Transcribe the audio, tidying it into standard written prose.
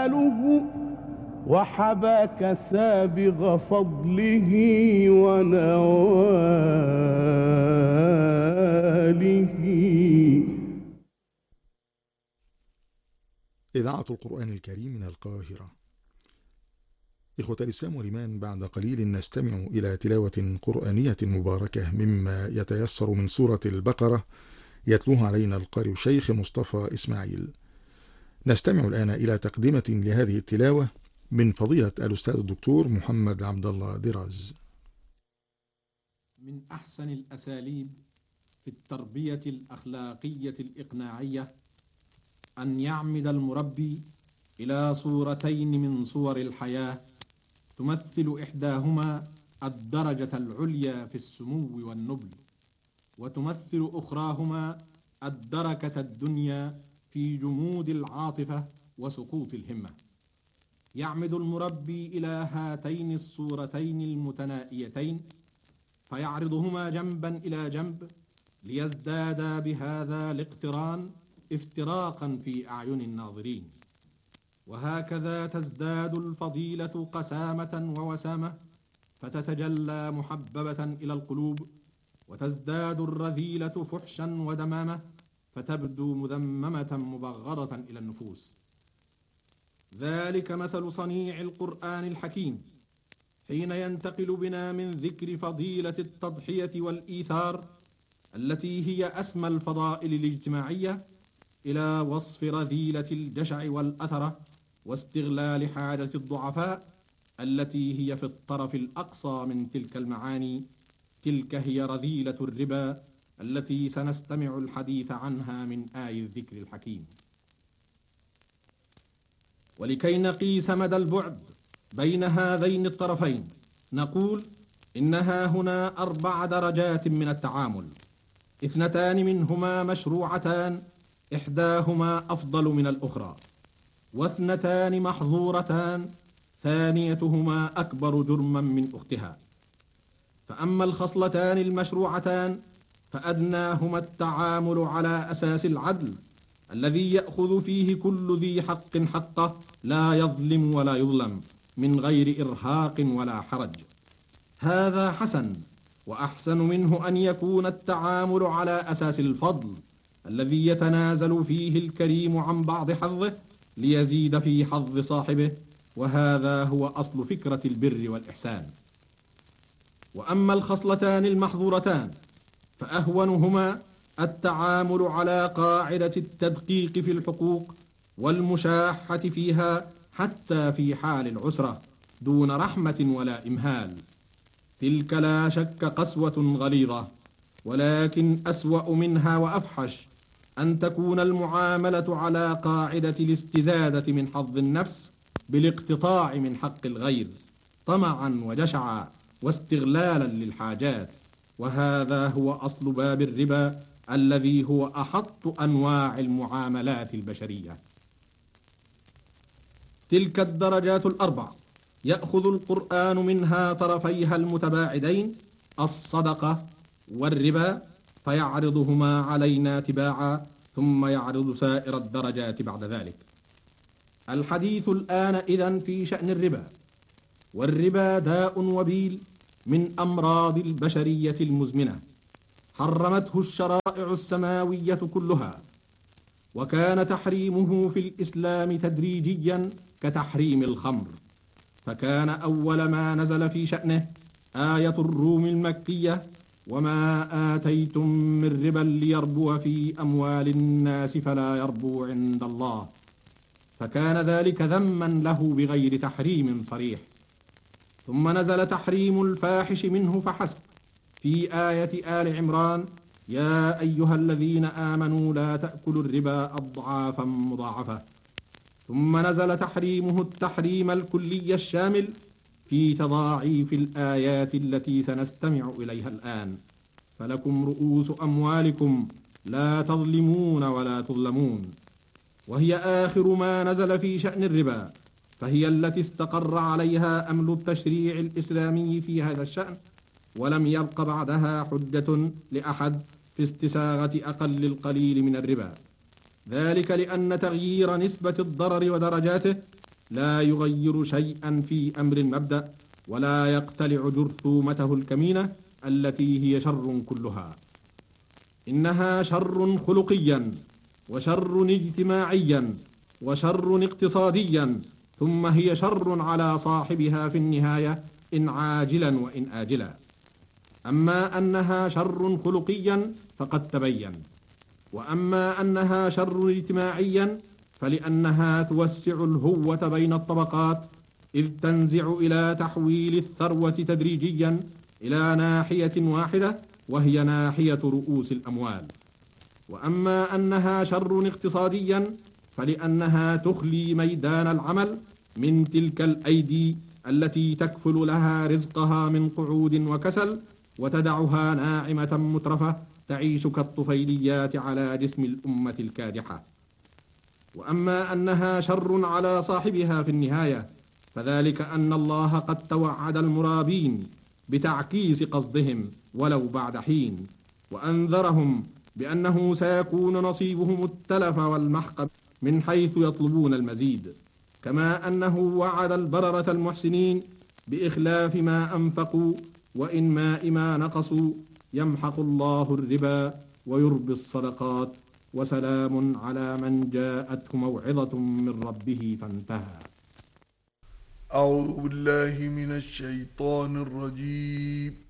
جلاله وحباك سابغ فضله ونواله. إذاعة القرآن الكريم من القاهرة. إخوة الإسلام والإيمان، بعد قليل نستمع إلى تلاوة قرآنية مباركة مما يتيسر من سورة البقرة، يتلوها علينا القارئ الشيخ مصطفى إسماعيل. نستمع الآن إلى تقدمة لهذه التلاوة من فضيلة الأستاذ الدكتور محمد عبد الله دراز. من أحسن الأساليب في التربية الأخلاقية الإقناعية أن يعمد المربي إلى صورتين من صور الحياة، تمثل إحداهما الدرجة العليا في السمو والنبل، وتمثل أخراهما الدركة الدنيا في جمود العاطفة وسقوط الهمة. يعمد المربي إلى هاتين الصورتين المتنائيتين فيعرضهما جنبا إلى جنب ليزدادا بهذا الاقتران افتراقا في أعين الناظرين، وهكذا تزداد الفضيلة قسامة ووسامة فتتجلى محببة إلى القلوب، وتزداد الرذيلة فحشا ودمامة فتبدو مذممة مبغضة إلى النفوس. ذلك مثل صنيع القرآن الحكيم حين ينتقل بنا من ذكر فضيلة التضحية والإيثار التي هي أسمى الفضائل الاجتماعية إلى وصف رذيلة الجشع والأثرة واستغلال حاجة الضعفاء التي هي في الطرف الأقصى من تلك المعاني. تلك هي رذيلة الربا التي سنستمع الحديث عنها من آي الذكر الحكيم. ولكي نقيس مدى البعد بين هذين الطرفين نقول إنها هنا 4 درجات من التعامل، 2 منهما مشروعتان إحداهما أفضل من الأخرى، و2 محظورتان ثانيتهما أكبر جرما من أختها. فأما الخصلتان المشروعتان فأدناهما التعامل على أساس العدل الذي يأخذ فيه كل ذي حق حقه، لا يظلم ولا يظلم، من غير إرهاق ولا حرج. هذا حسن، وأحسن منه أن يكون التعامل على أساس الفضل الذي يتنازل فيه الكريم عن بعض حظه ليزيد في حظ صاحبه، وهذا هو أصل فكرة البر والإحسان. وأما الخصلتان المحظورتان فأهونهما التعامل على قاعدة التدقيق في الحقوق والمشاحة فيها حتى في حال العسرة دون رحمة ولا إمهال. تلك لا شك قسوة غليظة، ولكن أسوأ منها وأفحش أن تكون المعاملة على قاعدة الاستزادة من حظ النفس بالاقتطاع من حق الغير طمعا وجشعا واستغلالا للحاجات، وهذا هو أصل باب الربا الذي هو أحط أنواع المعاملات البشرية. تلك الدرجات ال4 يأخذ القرآن منها طرفيها المتباعدين الصدقة والربا فيعرضهما علينا تباعا، ثم يعرض سائر الدرجات بعد ذلك. الحديث الآن إذن في شأن الربا، والربا داء وبيل من أمراض البشرية المزمنة حرمته الشرائع السماوية كلها، وكان تحريمه في الإسلام تدريجيا كتحريم الخمر، فكان أول ما نزل في شأنه آية الروم المكية: وما آتيتم من ربا ليربو في أموال الناس فلا يربو عند الله، فكان ذلك ذما له بغير تحريم صريح. ثم نزل تحريم الفاحش منه فحسب في آية آل عمران: يا أيها الذين آمنوا لا تأكلوا الربا أضعافا مضاعفة. ثم نزل تحريمه التحريم الكلي الشامل في تضاعيف الآيات التي سنستمع إليها الآن: فلكم رؤوس أموالكم لا تظلمون ولا تظلمون، وهي آخر ما نزل في شأن الربا، فهي التي استقر عليها أمل التشريع الإسلامي في هذا الشأن، ولم يبق بعدها حجة لأحد في استساغة أقل القليل من الربا، ذلك لأن تغيير نسبة الضرر ودرجاته لا يغير شيئا في أمر المبدأ ولا يقتلع جرثومته الكمينة التي هي شر كلها. إنها شر خلقيا وشر اجتماعيا وشر اقتصاديا، ثم هي شر على صاحبها في النهاية إن عاجلا وإن آجلا. أما أنها شر خلقيا فقد تبين، وأما أنها شر اجتماعيا فلأنها توسع الهوة بين الطبقات، إذ تنزع إلى تحويل الثروة تدريجيا إلى ناحية واحدة وهي ناحية رؤوس الأموال. وأما أنها شر اقتصاديا فلأنها تخلي ميدان العمل من تلك الأيدي التي تكفل لها رزقها من قعود وكسل، وتدعها ناعمة مترفة تعيش كالطفيليات على جسم الأمة الكادحة. وأما أنها شر على صاحبها في النهاية فذلك أن الله قد توعد المرابين بتعكيس قصدهم ولو بعد حين، وأنذرهم بأنه سيكون نصيبهم التلف والمحق من حيث يطلبون المزيد، كما أنه وعد البررة المحسنين بإخلاف ما أنفقوا وإنماء ما نقصوا، يمحق الله الربا ويربي الصدقات، وسلام على من جاءته موعظة من ربه فانتهى. أعوذ بالله من الشيطان الرجيم.